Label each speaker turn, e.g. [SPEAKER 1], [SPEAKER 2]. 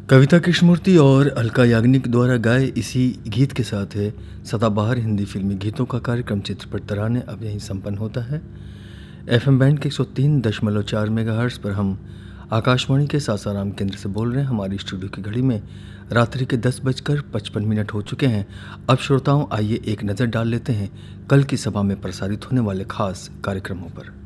[SPEAKER 1] कविता कृष्णमूर्ति और अलका याग्निक द्वारा गाए इसी गीत के साथ है सदाबहार हिंदी फिल्मी गीतों का कार्यक्रम चित्रपट तराने अब यहीं संपन्न होता है। एफएम बैंड के 103.4 मेगाहर्ट्ज़ पर हम आकाशवाणी के सासाराम केंद्र से बोल रहे हैं। हमारी स्टूडियो की घड़ी में रात्रि के 10:55 हो चुके हैं। अब श्रोताओं, आइए एक नज़र डाल लेते हैं कल की सभा में प्रसारित होने वाले खास कार्यक्रमों पर।